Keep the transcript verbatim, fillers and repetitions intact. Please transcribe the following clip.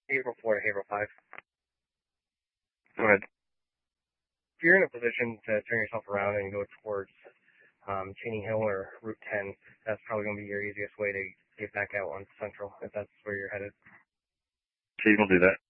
April four to April five. Go ahead. If you're in a position to turn yourself around and go towards um, Cheney Hill or Route ten, that's probably going to be your easiest way to get back out on Central, if that's where you're headed. Okay, we'll do that.